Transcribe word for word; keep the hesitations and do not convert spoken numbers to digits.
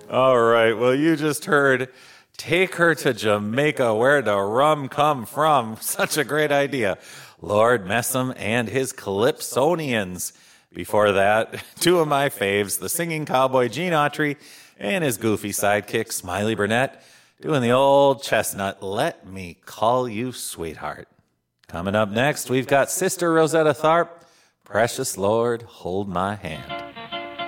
All right. Well, you just heard Take Her to Jamaica, Where the Rum Come From. Such a great idea. Lord Messam and his Calypsonians. Before that, two of my faves, the singing cowboy Gene Autry and his goofy sidekick Smiley Burnett, doing the old chestnut, Let Me Call You Sweetheart. Coming up next, we've got Sister Rosetta Tharpe, Precious Lord, Hold My Hand.